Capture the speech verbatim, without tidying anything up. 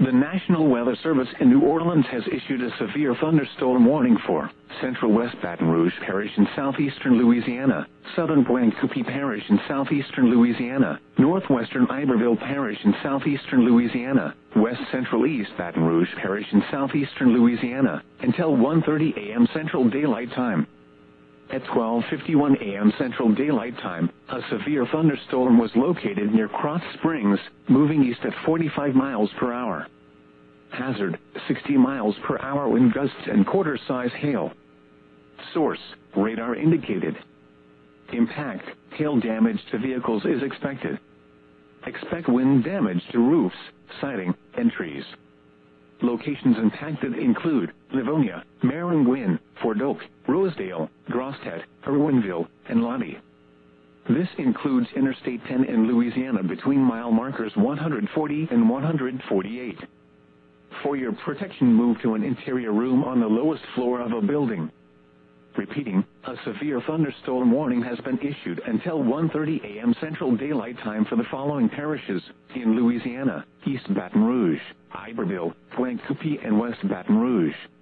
The National Weather Service in New Orleans has issued a severe thunderstorm warning for central West Baton Rouge Parish in southeastern Louisiana, southern Pointe-Coupee Parish in southeastern Louisiana, northwestern Iberville Parish in southeastern Louisiana, west central East Baton Rouge Parish in southeastern Louisiana, until one thirty a m Central Daylight Time. At twelve fifty-one a m Central Daylight Time, a severe thunderstorm was located near Krotz Springs, moving east at forty-five miles per hour. Hazard, sixty miles per hour wind gusts and quarter-size hail. Source, radar indicated. Impact, hail damage to vehicles is expected. Expect wind damage to roofs, siding, and trees. Locations impacted include Livonia, Maringouin, Fort Oak, Rosedale, Grosset, Irwinville, and Lottie. This includes Interstate ten in Louisiana between mile markers one hundred forty and one hundred forty-eight. For your protection, move to an interior room on the lowest floor of a building. Repeating, a severe thunderstorm warning has been issued until one thirty a m Central Daylight Time for the following parishes in Louisiana: East Baton Rouge, Iberville, Pointe-Coupee, and West Baton Rouge.